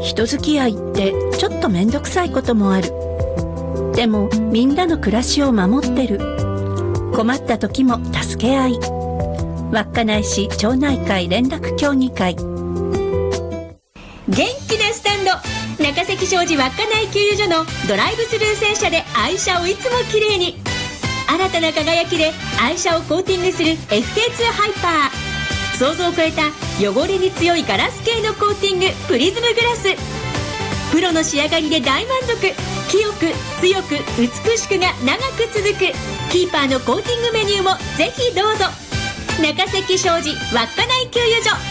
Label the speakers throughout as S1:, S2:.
S1: 人付き合いってちょっとめんどくさいこともある。でもみんなの暮らしを守ってる。困った時も助け合い。稚内市町内会連絡協議会。
S2: 元気なスタンド、中関商事稚内給油所のドライブスルー洗車で愛車をいつもきれいに。新たな輝きで愛車をコーティングする FK2 ハイパー。想像を超えた汚れに強いガラス系のコーティングプリズムグラス。プロの仕上がりで大満足。清く強く美しくが長く続くキーパーのコーティングメニューもぜひどうぞ。中関商事稚内給油所。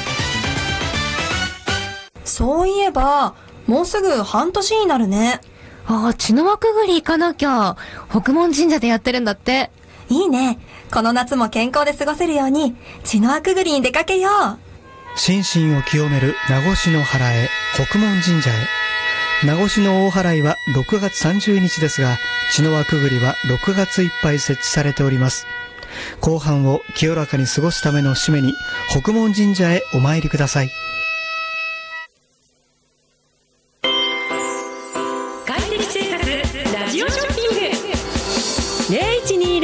S3: そういえばもうすぐ半年になるね。
S4: 血の輪くぐり行かなきゃ。北門神社でやってるんだって。
S3: いいね。この夏も健康で過ごせるように血の輪くぐりに出かけよう。
S5: 心身を清める名護市の祓へ、北門神社へ。名護市の大祓いは6月30日ですが、血の輪くぐりは6月いっぱい設置されております。後半を清らかに過ごすための締めに北門神社へお参りください。
S2: 快適生活ラジオショッピング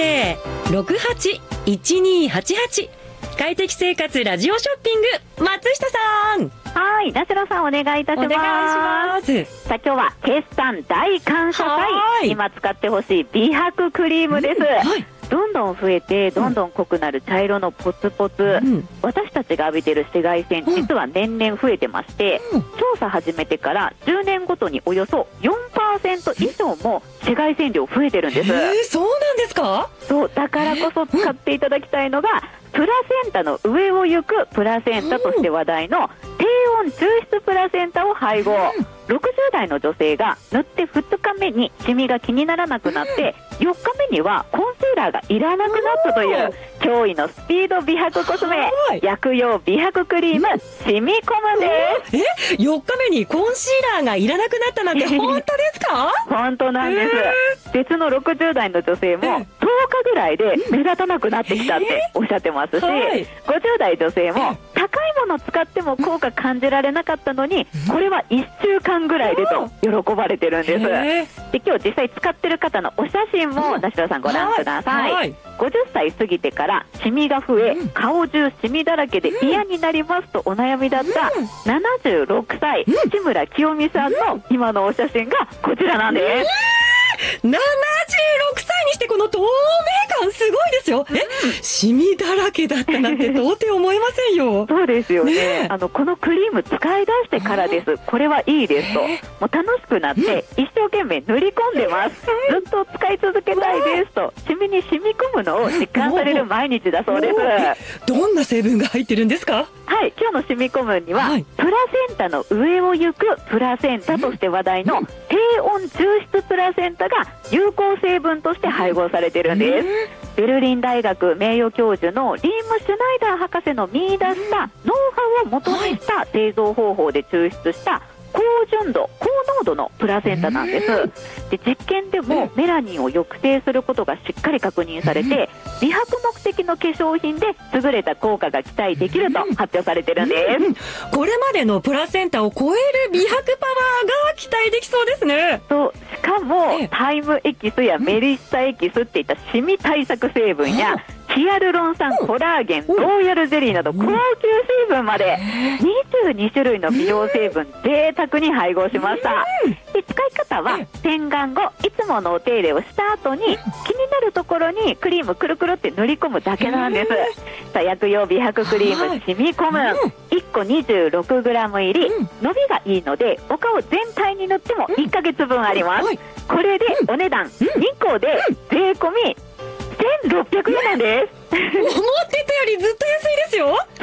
S2: 0120-681288 快適生活ラジオショッピング、松下さん。
S6: はい、ナチュラさんお願いいたします。
S2: お願いします。
S6: さあ今日は決算大感謝祭、今使ってほしい美白クリームです。どんどん増えてどんどん濃くなる茶色のポツポツ、私たちが浴びている紫外線、実は年々増えてまして、調査始めてから10年ごとにおよそ 4% 以上も紫外線量増えてるんです。
S2: そうなんですか？
S6: そう、だからこそ使っていただきたいのが、プラセンタの上を行くプラセンタとして話題の低温抽出プラセンタを配合。60代の女性が塗って2日目にシミが気にならなくなって、4日目にはコンシーラーがいらなくなったという驚異のスピード美白コスメ、薬用美白クリームシミコムです。
S2: 4日目にコンシーラーがいらなくなったなんて本当ですか？
S6: 本当なんです。別の60代の女性も10日ぐらいで目立たなくなってきたっておっしゃってますし、50代女性も高いものを使っても効果感じられなかったのに、これは1週間ぐらいでと喜ばれてるんです。で、今日実際使ってる方のお写真も田代さんご覧ください。50歳過ぎてからシミが増え、顔中シミだらけで嫌になりますとお悩みだった76歳志村清美さんの今のお写真がこちらなんです。
S2: 76歳にしてこの透明感すごいですよ。シミだらけだったなんて到底思えませんよ。
S6: そうですよね。このクリーム使い出してからです。これはいいですと。もう楽しくなって一生懸命塗り込んでます。ずっと使い続けたいですと、シミに染み込むのを実感される毎日だそうです。
S2: どんな成分が入ってるんですか？
S6: はい、今日のシミコムには、プラセンタの上を行くプラセンタとして話題の低温抽出プラセンタが有効成分として配合されているんです。ベルリン大学名誉教授のリーム・シュナイダー博士の見出したノウハウを元にした製造方法で抽出した高純度高濃度のプラセンタなんです。で、実験でもメラニンを抑制することがしっかり確認されて、美白目的の化粧品で優れた効果が期待できると発表されてるんです。
S2: これまでのプラセンタを超える美白パワーが期待できそうですね。
S6: そう、しかもタイムエキスやメリッサエキスっていったシミ対策成分やヒアルロン酸、コラーゲン、ローヤルゼリーなど高級成分まで22種類の美容成分贅沢に配合しました。で、使い方は洗顔後いつものお手入れをした後に気になるところにクリームくるくるって塗り込むだけなんです。さあ、薬用美白クリームシミコム1個 26g 入り、伸びがいいのでお顔全体に塗っても1ヶ月分あります。これでお値段2個で税込み1600円なんです。
S2: 思ってたよりずっと安いですよ。